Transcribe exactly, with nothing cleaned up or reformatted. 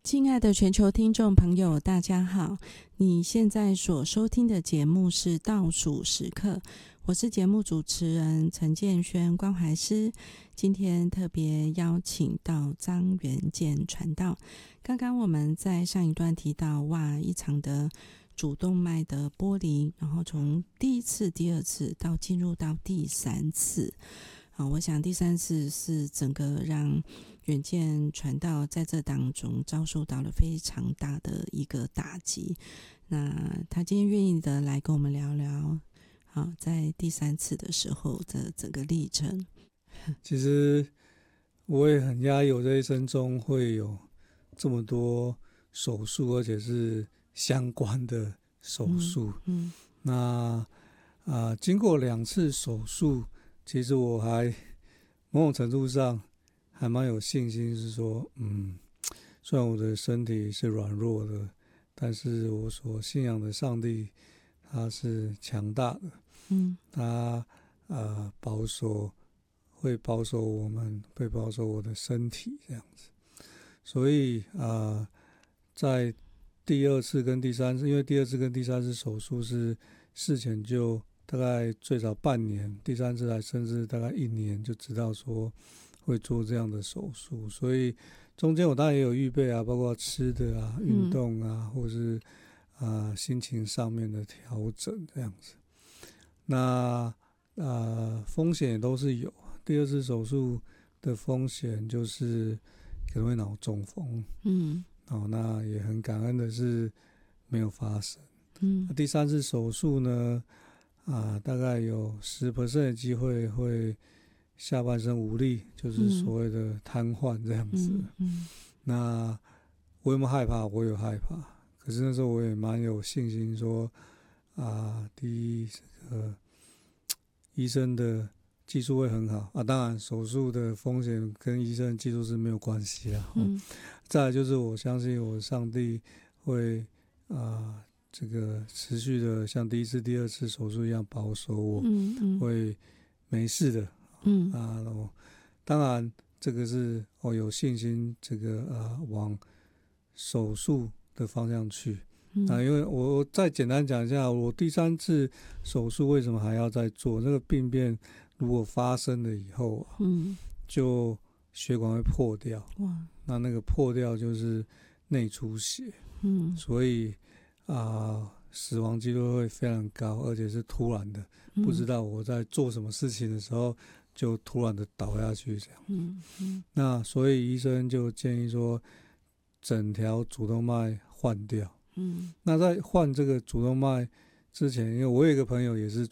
亲爱的全球听众朋友，大家好！你现在所收听的节目是倒数时刻，我是节目主持人陈建轩关怀师。今天特别邀请到张元健传道。刚刚我们在上一段提到，哇，一场的主动脉的剥离，然后从第一次、第二次到进入到第三次。好，我想第三次是整个让远见传道在这当中遭受到了非常大的一个打击。那他今天愿意的来跟我们聊聊，好，在第三次的时候的整个历程。 其实我也很压抑，我这一生中会有这么多手术，而且是相关的手术。嗯嗯、那啊、呃，经过两次手术，其实我还某种程度上还蛮有信心，是说，嗯，虽然我的身体是软弱的，但是我所信仰的上帝他是强大的。嗯，他呃保守。会保守我们，会保守我的身体这样子，所以啊、呃，在第二次跟第三次，因为第二次跟第三次手术是事前就大概最少半年，第三次还甚至大概一年就知道说会做这样的手术，所以中间我当然也有预备啊，包括吃的啊、运动啊，或是啊、呃、心情上面的调整这样子，那呃风险也都是有。第二次手术的风险就是可能会脑中风，嗯，哦，那也很感恩的是没有发生。嗯，第三次手术呢，啊，大概有百分之十的机会会下半身无力，就是所谓的瘫痪这样子。嗯嗯、那我有没有害怕？我有害怕，可是那时候我也蛮有信心说，啊，第一，这个医生的技术会很好啊，当然手术的风险跟医生的技术是没有关系啦。嗯，再来就是我相信我上帝会啊、呃，这个持续的像第一次、第二次手术一样保守我，嗯嗯、会没事的。嗯啊，我当然这个是我有信心，这个呃往手术的方向去。嗯、啊，因为我再简单讲一下，我第三次手术为什么还要再做？那个病变如果发生了以后啊，嗯，就血管会破掉，哇，那那个破掉就是内出血，嗯，所以啊、呃，死亡几率会非常高，而且是突然的，嗯、不知道我在做什么事情的时候就突然的倒下去这样，嗯嗯，那所以医生就建议说，整条主动脉换掉。嗯，那在换这个主动脉之前，因为我有一个朋友也是